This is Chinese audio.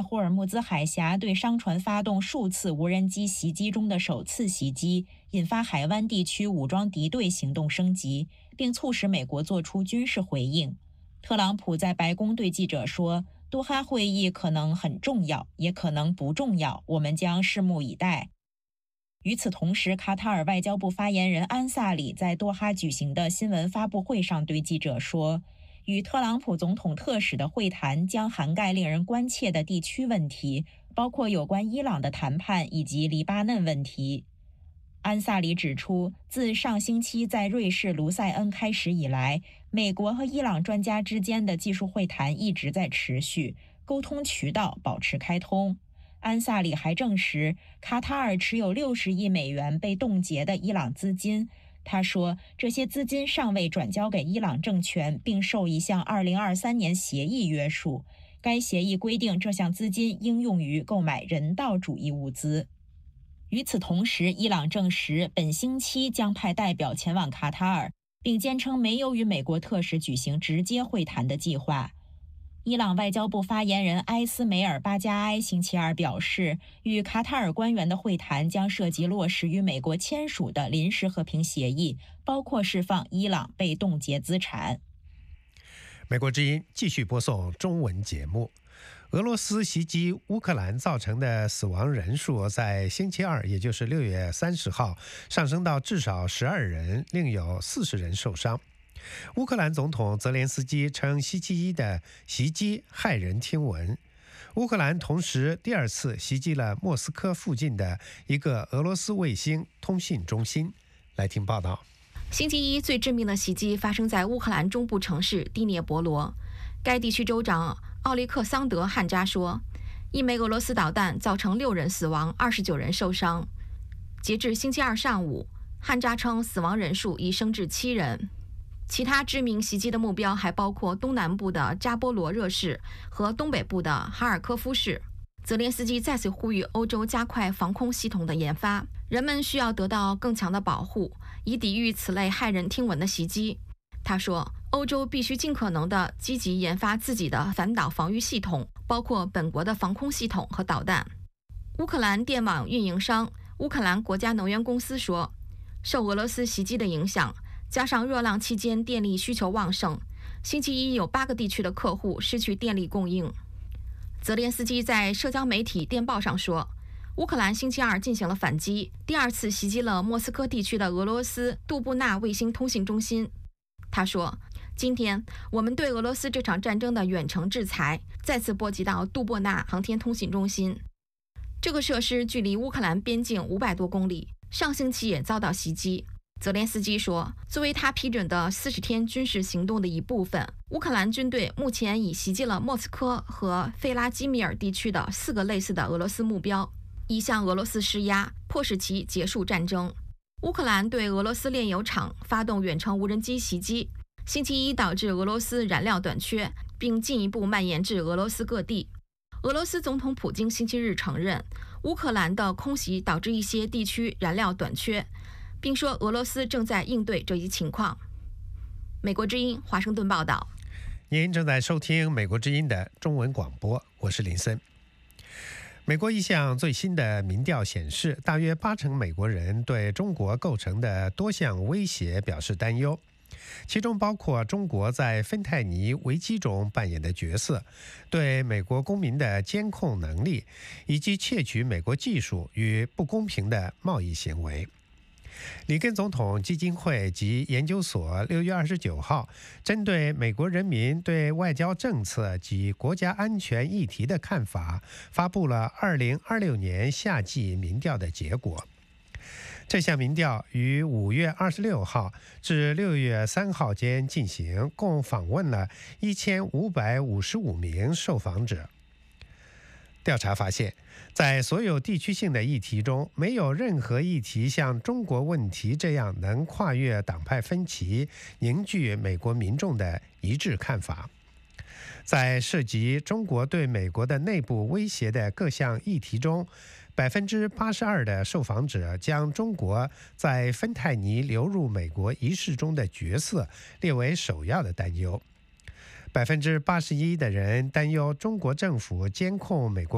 霍尔木兹海峡对商船发动数次无人机袭击中的首次袭击，引发海湾地区武装敌对行动升级，并促使美国做出军事回应。特朗普在白宫对记者说，多哈会议可能很重要，也可能不重要，我们将拭目以待。与此同时，卡塔尔外交部发言人安萨里在多哈举行的新闻发布会上对记者说，与特朗普总统特使的会谈将涵盖令人关切的地区问题，包括有关伊朗的谈判以及黎巴嫩问题。安萨里指出，自上星期在瑞士卢塞恩开始以来，美国和伊朗专家之间的技术会谈一直在持续，沟通渠道保持开通。安萨里还证实，卡塔尔持有60亿美元被冻结的伊朗资金。他说，这些资金尚未转交给伊朗政权，并受一项2023年协议约束。该协议规定，这项资金应用于购买人道主义物资。与此同时，伊朗证实本星期将派代表前往卡塔尔，并坚称没有与美国特使举行直接会谈的计划。伊朗外交部发言人埃斯梅尔巴加埃星期二表示，与卡塔尔官员的会谈将涉及落实与美国签署的临时和平协议，包括释放伊朗被冻结资产。 美国之音继续播送中文节目。俄罗斯袭击乌克兰造成的死亡人数在星期二，也就是6月30号，上升到至少12人，另有40人受伤。乌克兰总统泽连斯基称星期一的袭击骇人听闻。乌克兰同时第二次袭击了莫斯科附近的一个俄罗斯卫星通信中心。来听报道。 星期一最致命的袭击发生在乌克兰中部城市第聂伯罗。该地区州长奥利克桑德·汉扎说，一枚俄罗斯导弹造成6人死亡，29人受伤。截至星期二上午，汉扎称死亡人数已升至7人。其他致命袭击的目标还包括东南部的扎波罗热市和东北部的哈尔科夫市。泽连斯基再次呼吁欧洲加快防空系统的研发，人们需要得到更强的保护，以抵御此类骇人听闻的袭击。他说，欧洲必须尽可能地积极研发自己的反导防御系统，包括本国的防空系统和导弹。乌克兰电网运营商乌克兰国家能源公司说，受俄罗斯袭击的影响，加上热浪期间电力需求旺盛，星期一有8个地区的客户失去电力供应。泽连斯基在社交媒体电报上说，乌克兰星期二进行了反击，第二次袭击了莫斯科地区的俄罗斯杜布纳卫星通信中心。他说，今天我们对俄罗斯这场战争的远程制裁再次波及到杜布纳航天通信中心。这个设施距离乌克兰边境500多公里，上星期也遭到袭击。泽连斯基说，作为他批准的40天军事行动的一部分，乌克兰军队目前已袭击了莫斯科和费拉基米尔地区的4个类似的俄罗斯目标，以向俄罗斯施压，迫使其结束战争。乌克兰对俄罗斯炼油厂发动远程无人机袭击，星期一导致俄罗斯燃料短缺，并进一步蔓延至俄罗斯各地。俄罗斯总统普京星期日承认，乌克兰的空袭导致一些地区燃料短缺，并说俄罗斯正在应对这一情况。美国之音华盛顿报道。 您正在收听美国之音的中文广播，我是林森。美国一项最新的民调显示，大约80%美国人对中国构成的多项威胁表示担忧，其中包括中国在芬太尼危机中扮演的角色、对美国公民的监控能力，以及窃取美国技术与不公平的贸易行为。里根总统基金会及研究所6月29号针对美国人民对外交政策及国家安全议题的看法，发布了2026年夏季民调的结果。这项民调于5月26号至6月3号间进行，共访问了1555名受访者。调查发现，在所有地区性的议题中，没有任何议题像中国问题这样能跨越党派分歧，凝聚美国民众的一致看法。在涉及中国对美国的内部威胁的各项议题中，82%的受访者将中国在芬太尼流入美国一事中的角色列为首要的担忧。81%的人担忧中国政府监控美国